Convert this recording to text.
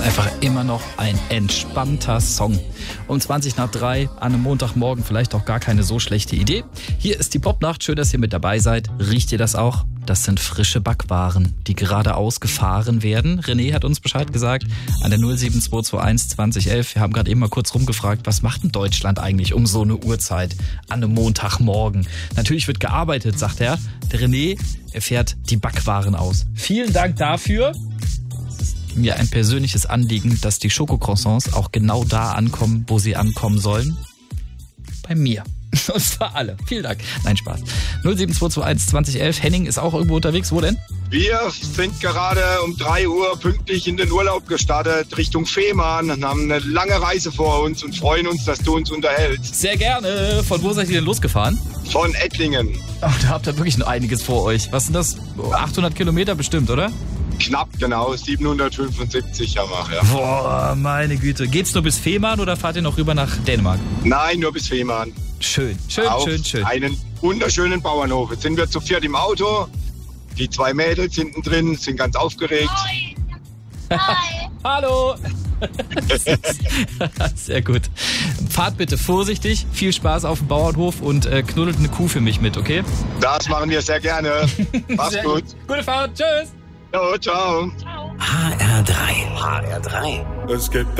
Einfach immer noch ein entspannter Song. Um 2:20 an einem Montagmorgen vielleicht auch gar keine so schlechte Idee. Hier ist die Popnacht. Schön, dass ihr mit dabei seid. Riecht ihr das auch? Das sind frische Backwaren, die gerade ausgefahren werden. René hat uns Bescheid gesagt an der 07221 2011. Wir haben gerade eben mal kurz rumgefragt, was macht denn Deutschland eigentlich um so eine Uhrzeit an einem Montagmorgen? Natürlich wird gearbeitet, sagt er. Der René, er fährt die Backwaren aus. Vielen Dank dafür. Mir ein persönliches Anliegen, dass die Schokocroissants auch genau da ankommen, wo sie ankommen sollen. Bei mir. Und zwar alle. Vielen Dank. Nein, Spaß. 07221 2011. Henning ist auch irgendwo unterwegs. Wo denn? Wir sind gerade um 3 Uhr pünktlich in den Urlaub gestartet Richtung Fehmarn und haben eine lange Reise vor uns und freuen uns, dass du uns unterhältst. Sehr gerne. Von wo seid ihr denn losgefahren? Von Ettlingen. Oh, da habt ihr wirklich noch einiges vor euch. Was sind das? 800 Kilometer bestimmt, oder? Knapp, genau. 775 haben wir, ja. Boah, meine Güte. Geht's nur bis Fehmarn oder fahrt ihr noch rüber nach Dänemark? Nein, nur bis Fehmarn. Schön. Auf einen wunderschönen Bauernhof. Jetzt sind wir zu viert im Auto. Die 2 Mädels hinten drin sind ganz aufgeregt. Hi. Hallo. Sehr gut. Fahrt bitte vorsichtig. Viel Spaß auf dem Bauernhof und knuddelt eine Kuh für mich mit, okay? Das machen wir sehr gerne. Mach's Sehr gut. Gute Fahrt. Tschüss. Jo, ciao. HR3. Es gibt